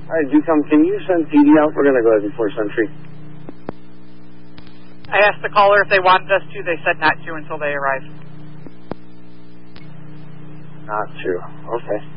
All right, Ducom, can you send PD out? We're going to go ahead before Century. I asked the caller if they wanted us to. They said not to until they arrive. Not to. Okay.